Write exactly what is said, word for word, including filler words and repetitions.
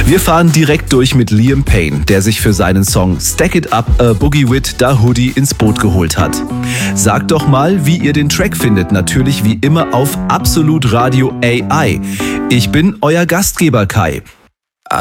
Wir fahren direkt durch mit Liam Payne, der sich für seinen Song Stack It Up a Boogie Wit Da Hoodie ins Boot geholt hat. Sagt doch mal, wie ihr den Track findet, natürlich wie immer auf Absolut Radio A I. Ich bin euer Gastgeber Kai.